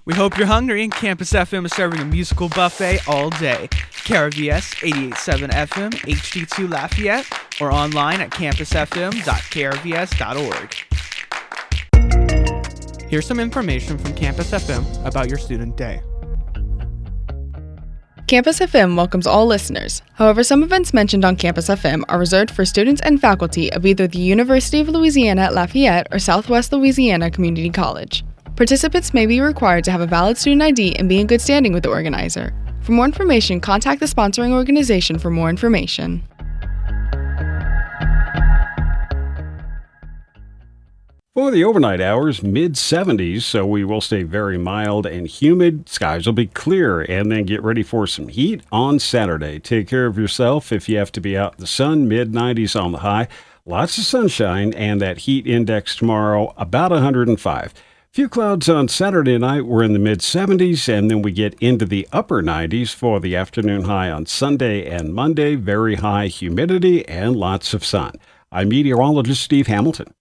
We hope you're hungry, and Campus FM is serving a musical buffet all day. KRVS 88.7 FM, HD2 Lafayette, or online at campusfm.krvs.org. Here's some information from Campus FM about your student day. Campus FM welcomes all listeners. However, some events mentioned on Campus FM are reserved for students and faculty of either the University of Louisiana at Lafayette or Southwest Louisiana Community College. Participants may be required to have a valid student ID and be in good standing with the organizer. For more information, contact the sponsoring organization for more information. For the overnight hours, mid-70s, so we will stay very mild and humid. Skies will be clear, and then get ready for some heat on Saturday. Take care of yourself if you have to be out in the sun. Mid-90s on the high. Lots of sunshine, and that heat index tomorrow, about 105. Few clouds on Saturday night. We're in the mid-70s, and then we get into the upper 90s for the afternoon high on Sunday and Monday. Very high humidity and lots of sun. I'm meteorologist Steve Hamilton.